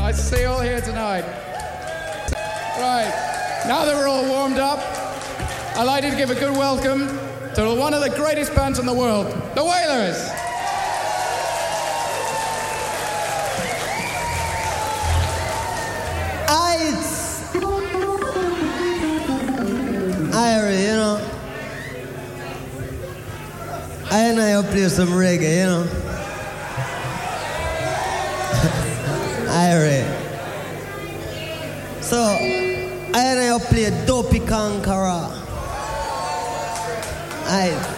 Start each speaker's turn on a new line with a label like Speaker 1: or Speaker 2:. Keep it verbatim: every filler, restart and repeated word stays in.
Speaker 1: Nice to see you all here tonight. Right, now that we're all warmed up, I'd like to give a good welcome to one of the greatest bands in the world, the Wailers.
Speaker 2: It's Irie, you know. I know you play some reggae, you know. Irie. So, I know you play Dopey Conqueror. Aye.